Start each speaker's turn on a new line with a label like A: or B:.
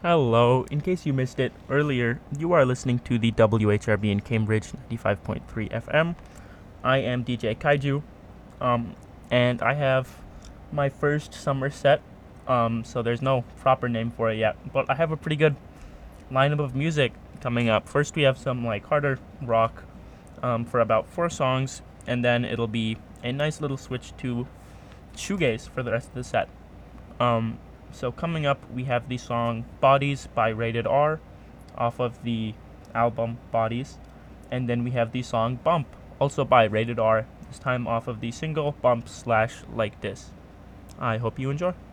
A: Hello. In case you missed it earlier, you are listening to the WHRB in Cambridge 95.3 FM. I am DJ Kaiju, um, and I have my first summer set. So there's no proper name for it yet, but I have a pretty good lineup of music coming up. First, we have some like harder rock for about 4 songs, and then it'll be a nice little switch to shoegaze for the rest of the set. Um, so coming up, we have the song "Bodies" by Rated R, off of the album Bodies, and then we have the song "Bump," also by Rated R, this time off of the single Bump slash Like This. I hope you enjoy.